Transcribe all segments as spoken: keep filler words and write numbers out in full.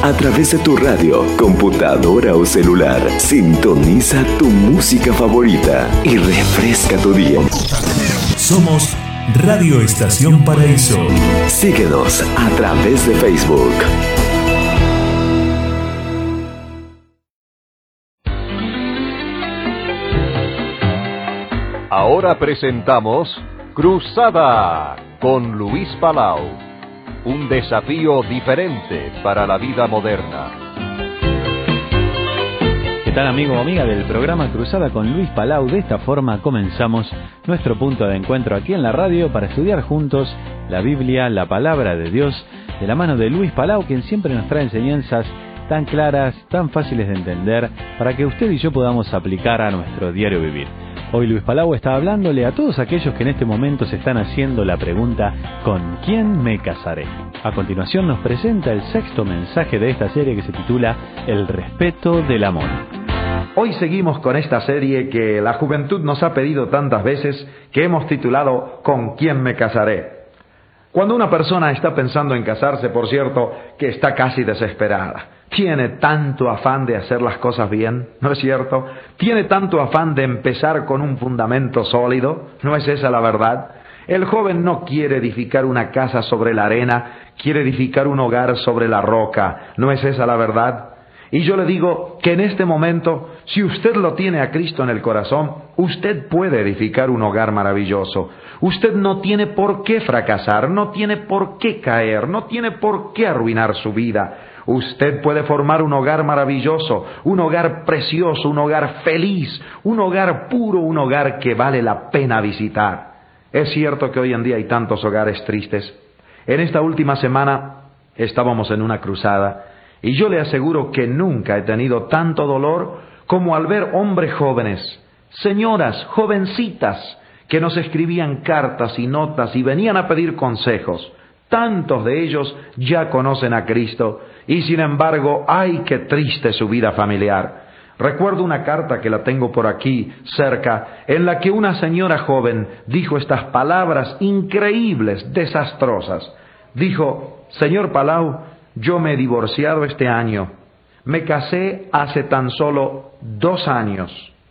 A través de tu radio, computadora o celular, sintoniza tu música favorita y refresca tu día. Somos Radio Estación Paraíso. Síguenos a través de Facebook. Ahora presentamos Cruzada con Luis Palau. Un desafío diferente para la vida moderna. ¿Qué tal, amigo o amiga del programa Cruzada con Luis Palau? De esta forma comenzamos nuestro punto de encuentro aquí en la radio para estudiar juntos la Biblia, la Palabra de Dios, de la mano de Luis Palau, quien siempre nos trae enseñanzas tan claras, tan fáciles de entender, para que usted y yo podamos aplicar a nuestro diario vivir. Hoy Luis Palau está hablándole a todos aquellos que en este momento se están haciendo la pregunta ¿con quién me casaré? A continuación nos presenta el sexto mensaje de esta serie que se titula El respeto del amor. Hoy seguimos con esta serie que la juventud nos ha pedido tantas veces, que hemos titulado ¿Con quién me casaré? Cuando una persona está pensando en casarse, por cierto, que está casi desesperada. Tiene tanto afán de hacer las cosas bien, ¿no es cierto? Tiene tanto afán de empezar con un fundamento sólido, ¿no es esa la verdad? El joven no quiere edificar una casa sobre la arena, quiere edificar un hogar sobre la roca, ¿no es esa la verdad? Y yo le digo que en este momento, si usted lo tiene a Cristo en el corazón, usted puede edificar un hogar maravilloso. Usted no tiene por qué fracasar, no tiene por qué caer, no tiene por qué arruinar su vida. Usted puede formar un hogar maravilloso, un hogar precioso, un hogar feliz, un hogar puro, un hogar que vale la pena visitar. Es cierto que hoy en día hay tantos hogares tristes. En esta última semana estábamos en una cruzada y yo le aseguro que nunca he tenido tanto dolor como al ver hombres jóvenes, señoras, jovencitas, que nos escribían cartas y notas y venían a pedir consejos. Tantos de ellos ya conocen a Cristo y sin embargo, ¡ay, qué triste su vida familiar! Recuerdo una carta que la tengo por aquí cerca, en la que una señora joven dijo estas palabras increíbles, desastrosas. Dijo: Señor Palau, yo me he divorciado este año. Me casé hace tan solo dos años.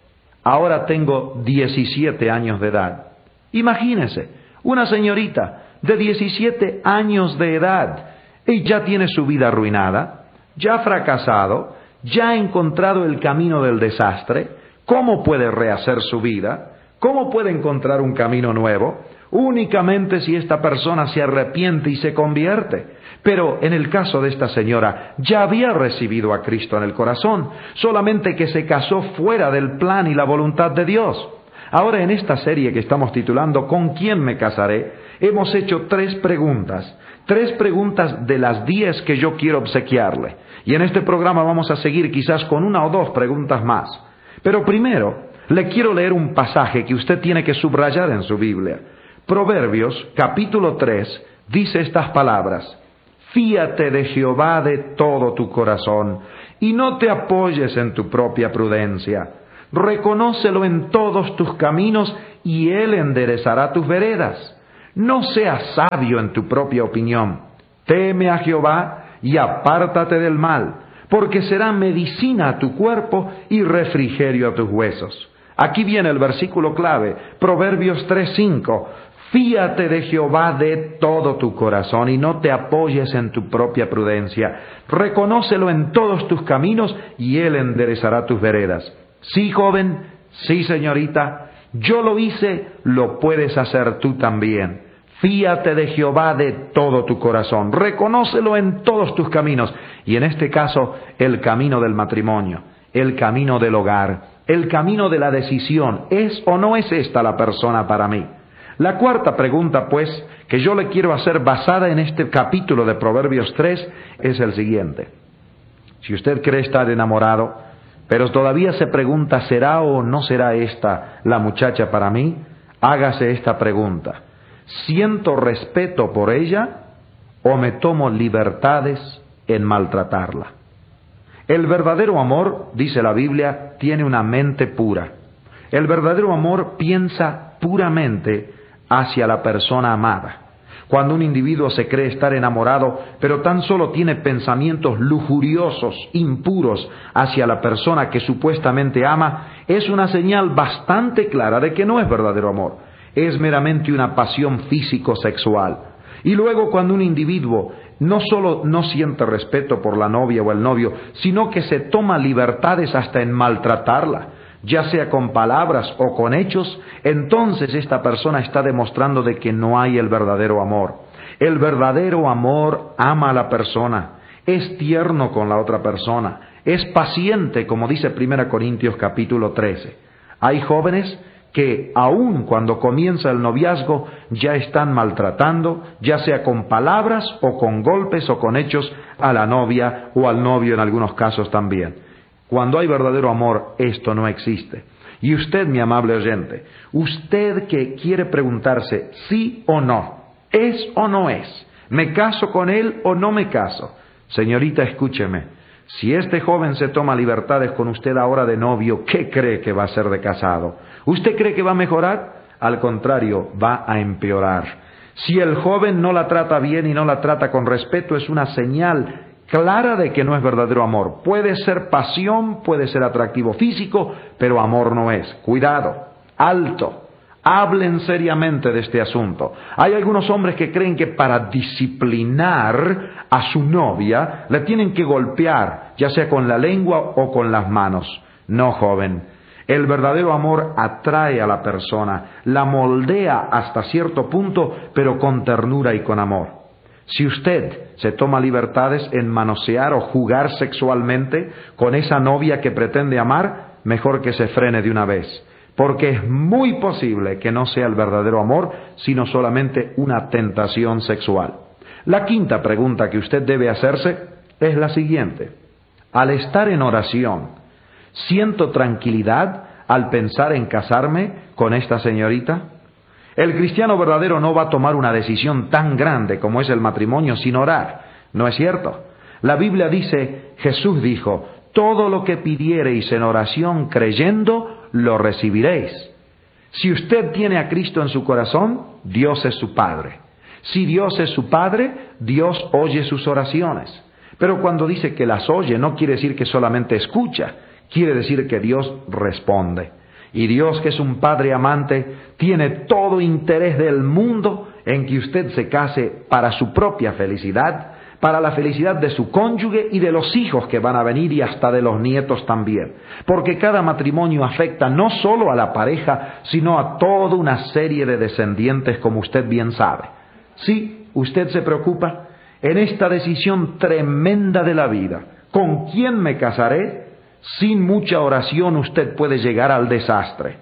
Ahora tengo diecisiete años de edad. Imagínese, una señorita de diecisiete años de edad, y ya tiene su vida arruinada, ya ha fracasado, ya ha encontrado el camino del desastre. ¿Cómo puede rehacer su vida? ¿Cómo puede encontrar un camino nuevo? Únicamente si esta persona se arrepiente y se convierte. Pero en el caso de esta señora, ya había recibido a Cristo en el corazón, solamente que se casó fuera del plan y la voluntad de Dios. Ahora, en esta serie que estamos titulando ¿Con quién me casaré?, hemos hecho tres preguntas. Tres preguntas de las diez que yo quiero obsequiarle. Y en este programa vamos a seguir quizás con una o dos preguntas más. Pero primero, le quiero leer un pasaje que usted tiene que subrayar en su Biblia. Proverbios, capítulo tres, dice estas palabras: Fíate de Jehová de todo tu corazón, y no te apoyes en tu propia prudencia. Reconócelo en todos tus caminos, y Él enderezará tus veredas. No seas sabio en tu propia opinión. Teme a Jehová y apártate del mal, porque será medicina a tu cuerpo y refrigerio a tus huesos. Aquí viene el versículo clave, Proverbios tres cinco. Fíate de Jehová de todo tu corazón y no te apoyes en tu propia prudencia. Reconócelo en todos tus caminos y Él enderezará tus veredas. Sí, joven, sí, señorita, yo lo hice, lo puedes hacer tú también. Fíate de Jehová de todo tu corazón, reconócelo en todos tus caminos, y en este caso, el camino del matrimonio, el camino del hogar, el camino de la decisión, ¿es o no es esta la persona para mí? La cuarta pregunta, pues, que yo le quiero hacer basada en este capítulo de Proverbios tres, es el siguiente. Si usted cree estar enamorado, pero todavía se pregunta, ¿será o no será esta la muchacha para mí? Hágase esta pregunta: ¿siento respeto por ella o me tomo libertades en maltratarla? El verdadero amor, dice la Biblia, tiene una mente pura. El verdadero amor piensa puramente hacia la persona amada. Cuando un individuo se cree estar enamorado, pero tan solo tiene pensamientos lujuriosos, impuros, hacia la persona que supuestamente ama, es una señal bastante clara de que no es verdadero amor. Es meramente una pasión físico-sexual. Y luego cuando un individuo no solo no siente respeto por la novia o el novio, sino que se toma libertades hasta en maltratarla, ya sea con palabras o con hechos, entonces esta persona está demostrando de que no hay el verdadero amor. El verdadero amor ama a la persona, es tierno con la otra persona, es paciente, como dice primera Corintios capítulo trece. Hay jóvenes que aun cuando comienza el noviazgo ya están maltratando, ya sea con palabras o con golpes o con hechos, a la novia o al novio en algunos casos también. Cuando hay verdadero amor, esto no existe. Y usted, mi amable oyente, usted que quiere preguntarse sí o no, es o no es, ¿me caso con él o no me caso? Señorita, escúcheme, si este joven se toma libertades con usted ahora de novio, ¿qué cree que va a ser de casado? ¿Usted cree que va a mejorar? Al contrario, va a empeorar. Si el joven no la trata bien y no la trata con respeto, es una señal clara de que no es verdadero amor. Puede ser pasión, puede ser atractivo físico, pero amor no es. Cuidado, alto, hablen seriamente de este asunto. Hay algunos hombres que creen que para disciplinar a su novia le tienen que golpear, ya sea con la lengua o con las manos. No, joven. El verdadero amor atrae a la persona, la moldea hasta cierto punto, pero con ternura y con amor. Si usted se toma libertades en manosear o jugar sexualmente con esa novia que pretende amar, mejor que se frene de una vez, porque es muy posible que no sea el verdadero amor, sino solamente una tentación sexual. La quinta pregunta que usted debe hacerse es la siguiente: al estar en oración, ¿siento tranquilidad al pensar en casarme con esta señorita? El cristiano verdadero no va a tomar una decisión tan grande como es el matrimonio sin orar, ¿no es cierto? La Biblia dice, Jesús dijo, todo lo que pidiereis en oración creyendo, lo recibiréis. Si usted tiene a Cristo en su corazón, Dios es su Padre. Si Dios es su Padre, Dios oye sus oraciones. Pero cuando dice que las oye, no quiere decir que solamente escucha, quiere decir que Dios responde. Y Dios, que es un Padre amante, tiene todo interés del mundo en que usted se case para su propia felicidad, para la felicidad de su cónyuge y de los hijos que van a venir y hasta de los nietos también. Porque cada matrimonio afecta no solo a la pareja, sino a toda una serie de descendientes, como usted bien sabe. Sí, usted se preocupa en esta decisión tremenda de la vida. ¿Con quién me casaré? Sin mucha oración usted puede llegar al desastre.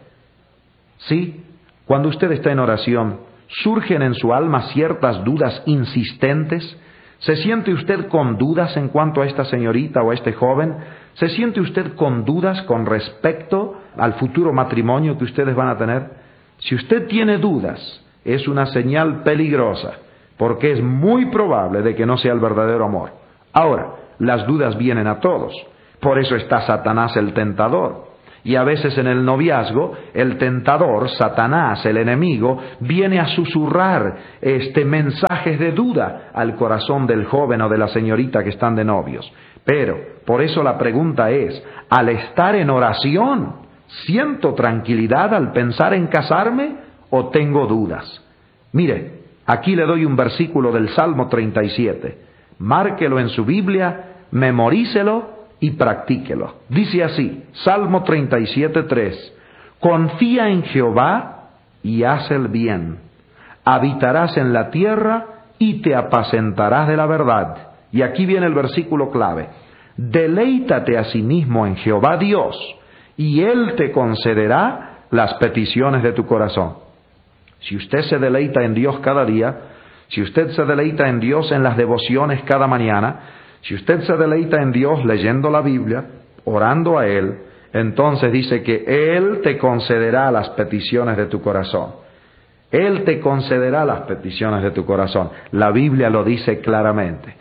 Sí, cuando usted está en oración, surgen en su alma ciertas dudas insistentes. ¿Se siente usted con dudas en cuanto a esta señorita o a este joven? ¿Se siente usted con dudas con respecto al futuro matrimonio que ustedes van a tener? Si usted tiene dudas, es una señal peligrosa, porque es muy probable de que no sea el verdadero amor. Ahora, las dudas vienen a todos. Por eso está Satanás el tentador. Y a veces en el noviazgo, el tentador, Satanás, el enemigo, viene a susurrar este mensajes de duda al corazón del joven o de la señorita que están de novios. Pero, por eso la pregunta es, al estar en oración, ¿siento tranquilidad al pensar en casarme o tengo dudas? Mire, aquí le doy un versículo del Salmo treinta y siete. Márquelo en su Biblia, memorícelo y practíquelo. Dice así, Salmo treinta y siete, tres. Confía en Jehová y haz el bien. Habitarás en la tierra y te apacentarás de la verdad. Y aquí viene el versículo clave. Deleítate a sí mismo en Jehová Dios, y Él te concederá las peticiones de tu corazón. Si usted se deleita en Dios cada día, si usted se deleita en Dios en las devociones cada mañana, si usted se deleita en Dios leyendo la Biblia, orando a Él, entonces dice que Él te concederá las peticiones de tu corazón. Él te concederá las peticiones de tu corazón. La Biblia lo dice claramente.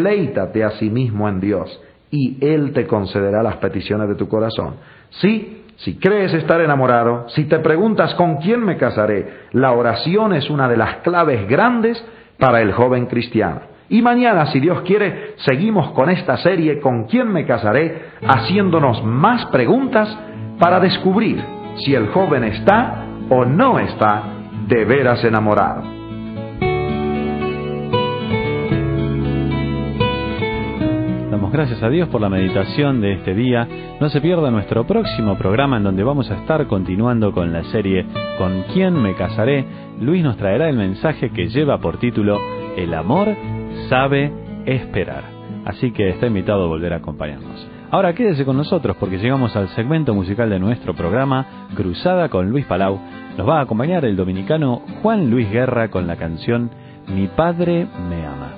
Deleítate a sí mismo en Dios y Él te concederá las peticiones de tu corazón. Sí, si crees estar enamorado, si te preguntas con quién me casaré, la oración es una de las claves grandes para el joven cristiano. Y mañana, si Dios quiere, seguimos con esta serie ¿Con quién me casaré?, haciéndonos más preguntas para descubrir si el joven está o no está de veras enamorado. Damos gracias a Dios por la meditación de este día. No se pierda nuestro próximo programa, en donde vamos a estar continuando con la serie ¿Con quién me casaré? Luis nos traerá el mensaje que lleva por título El amor sabe esperar. Así que está invitado a volver a acompañarnos. Ahora quédese con nosotros, porque llegamos al segmento musical de nuestro programa Cruzada con Luis Palau. Nos va a acompañar el dominicano Juan Luis Guerra con la canción Mi Padre Me Ama.